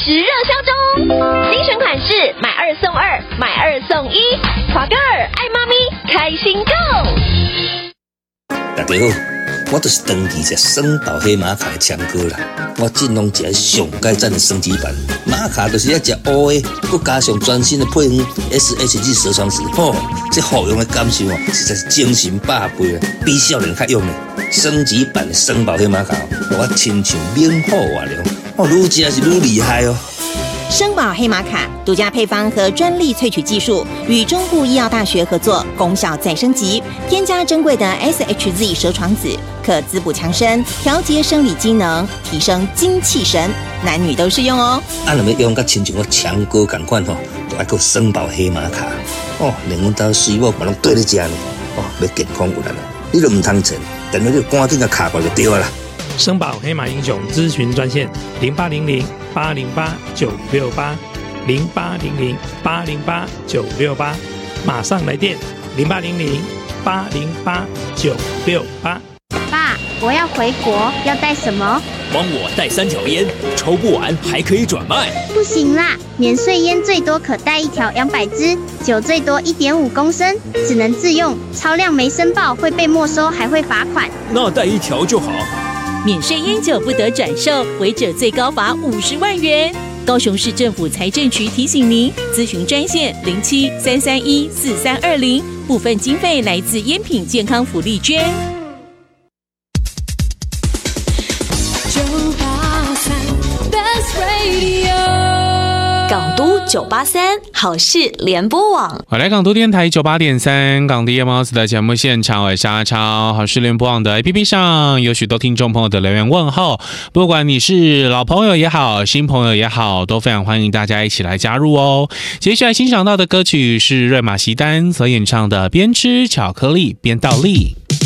时热销中，精选款式买2送2，买2送1，华歌尔爱妈咪开心购。 大家好，我就是长期吃双宝黑马卡的强哥啦。我尽量吃上改赞的升级版，马卡就是要吃乌的，佮加上全新的配方 SHG 蛇床石，这服用的感受实在是精神百倍啊，比少年较勇的。升级版的双宝黑马卡，我亲像免火化了，愈吃是愈厉害哦。 生宝黑马卡独家配方和专利萃取技术，与中部医药大学合作，功效再升级。添加珍贵的 SHZ 蛇床子，可滋补强身，调节生理机能，提升精气神，男女都适用哦。 若要用甲亲像我强哥同款就要够生宝黑马卡连阮家水某嘛拢对咧食呢要健康有力啦，你都唔通钱，电话就赶紧甲卡过就对啦。 生宝黑马英雄咨询专线0800-808-968，0800-808-968，马上来电0800-808-968。 爸，我要回国，要带什么？ 帮我带3条烟，抽不完还可以转卖。 不行啦，免税烟最多可带1条200支，酒最多1.5公升，只能自用，超量没申报会被没收，还会罚款。 那带1条就好。 免税烟酒不得转售，违者最高罚50万元。高雄市政府财政局提醒您，咨询专线07-331-4320，部分经费来自烟品健康福利捐。 港都983好事联播网， 我来港都电台98.3港地夜猫子的节目现场，我是阿超。好事联播网的 APP 上有许多听众朋友的留言问候，不管你是老朋友也好，新朋友也好，都非常欢迎大家一起来加入哦。接下来欣赏到的歌曲是瑞玛席丹所演唱的《边吃巧克力边倒立》。